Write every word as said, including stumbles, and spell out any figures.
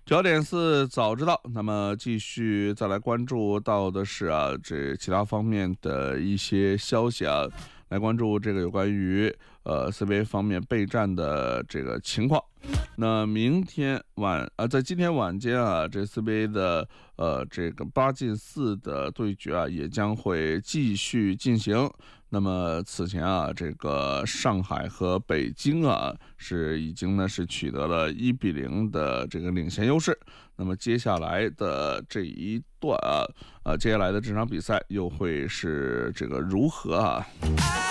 九点四早知道，那么继续再来关注到的是啊，这其他方面的一些消息啊，来关注这个有关于呃 C B A 方面备战的这个情况。那明天晚啊，在今天晚间啊，这 C B A 的呃这个八进四的对决啊，也将会继续进行。那么此前啊，这个上海和北京啊，是已经呢是取得了一比零的这个领先优势。那么接下来的这一段啊，啊接下来的这场比赛又会是这个如何啊？